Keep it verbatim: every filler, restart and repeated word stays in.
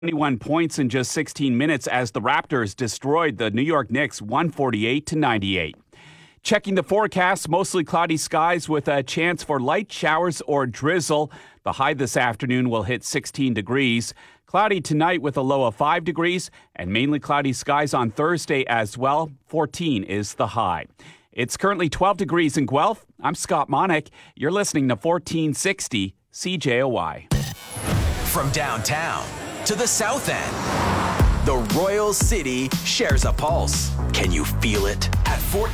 twenty-one points in just sixteen minutes as the Raptors destroyed the New York Knicks one forty-eight to ninety-eight. Checking the forecast, mostly cloudy skies with a chance for light showers or drizzle. The high this afternoon will hit sixteen degrees. Cloudy tonight with a low of five degrees and mainly cloudy skies on Thursday as well. fourteen is the high. It's currently twelve degrees in Guelph. I'm Scott Monick. You're listening to fourteen sixty C J O Y. From downtown to the south end, the Royal City shares a pulse. Can you feel it? At fourteen